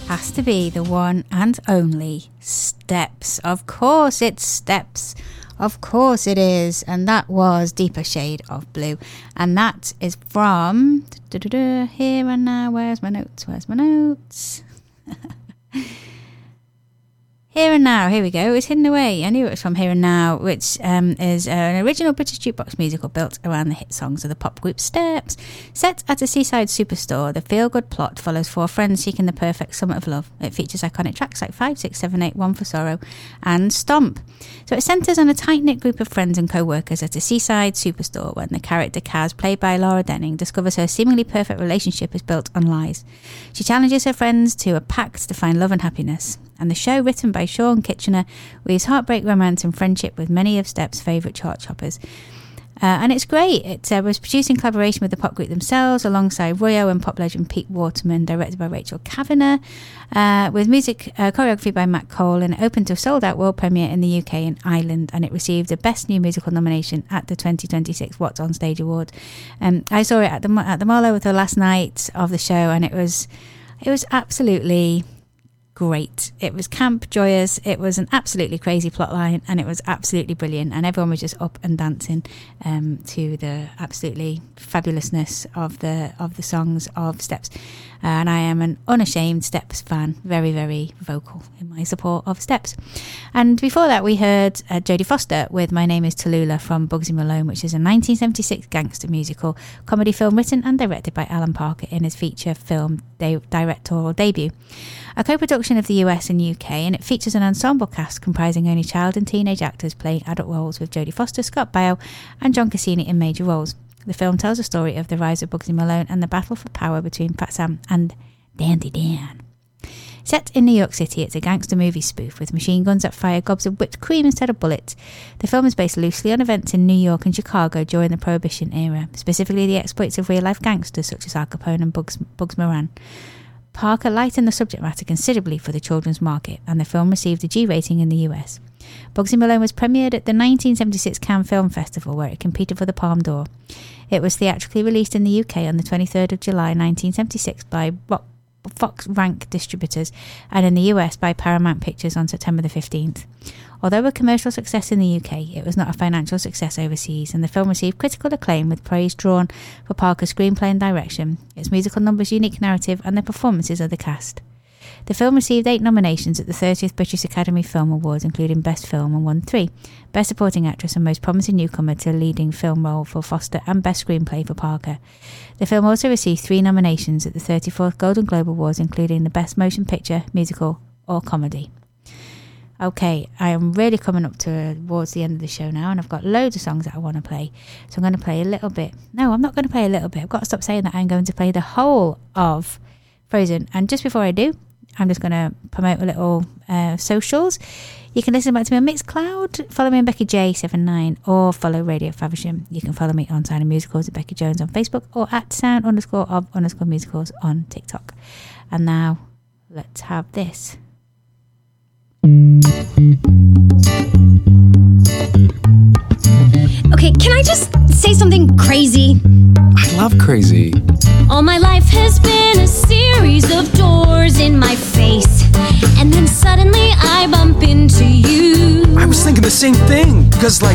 has to be the one and only Steps. Of course it's Steps. Of course it is. And that was Deeper Shade of Blue. And that is from Here and Now. Where's my notes? Here and Now, here we go. It's Hidden Away. I knew it was from Here and Now, which is an original British jukebox musical built around the hit songs of the pop group Steps. Set at a seaside superstore, the feel-good plot follows four friends seeking the perfect summit of love. It features iconic tracks like 5, 6, 7, 8, One for Sorrow and Stomp. So it centres on a tight-knit group of friends and co-workers at a seaside superstore when the character Kaz, played by Laura Denning, discovers her seemingly perfect relationship is built on lies. She challenges her friends to a pact to find love and happiness. And the show, written by Sean Kitchener, weaves heartbreak, romance and friendship with many of Steps' favourite chart toppers. And it's great. It was produced in collaboration with the pop group themselves, alongside Royo and pop legend Pete Waterman, directed by Rachel Kavanagh, with music choreography by Matt Cole, and it opened to a sold-out world premiere in the UK and Ireland, and it received a Best New Musical nomination at the 2026 What's On Stage Award. I saw it at the Marlow with her last night of the show, and it was absolutely great. It was camp, joyous. It was an absolutely crazy plotline, and it was absolutely brilliant. And everyone was just up and dancing to the absolutely fabulousness of the songs of Steps. And I am an unashamed Steps fan, very, very vocal in my support of Steps. And before that, we heard Jodie Foster with My Name is Tallulah from Bugsy Malone, which is a 1976 gangster musical comedy film written and directed by Alan Parker in his feature film directorial debut. A co-production of the US and UK, and it features an ensemble cast comprising only child and teenage actors playing adult roles, with Jodie Foster, Scott Baio and John Cassini in major roles. The film tells the story of the rise of Bugsy Malone and the battle for power between Fat Sam and Dandy Dan. Set in New York City, it's a gangster movie spoof with machine guns that fire gobs of whipped cream instead of bullets. The film is based loosely on events in New York and Chicago during the Prohibition era, specifically the exploits of real-life gangsters such as Al Capone and Bugs Moran. Parker lightened the subject matter considerably for the children's market, and the film received a G rating in the US. Bugsy Malone was premiered at the 1976 Cannes Film Festival, where it competed for the Palme d'Or. It was theatrically released in the UK on the 23rd of July 1976 by Fox Rank Distributors, and in the US by Paramount Pictures on September the 15th. Although a commercial success in the UK, it was not a financial success overseas, and the film received critical acclaim with praise drawn for Parker's screenplay and direction, its musical numbers, unique narrative and the performances of the cast. The film received 8 nominations at the 30th British Academy Film Awards, including Best Film, and won 3, Best Supporting Actress and Most Promising Newcomer to a Leading Film Role for Foster, and Best Screenplay for Parker. The film also received 3 nominations at the 34th Golden Globe Awards, including the Best Motion Picture, Musical or Comedy. Okay, I am really coming up towards the end of the show now, and I've got loads of songs that I want to play. So I'm going to play a little bit. No, I'm not going to play a little bit. I've got to stop saying that. I'm going to play the whole of Frozen. And just before I do, I'm just going to promote a little socials. You can listen back to me on Mixcloud, follow me on Becky J79, or follow Radio Faversham. You can follow me on Sound of Musicals at Becky Jones on Facebook, or at sound_of_musicals on TikTok. And now, let's have this. Okay, can I just say something crazy? I love crazy. All my life has been a series of doors in my face, and then suddenly I bump into you. I was thinking the same thing, because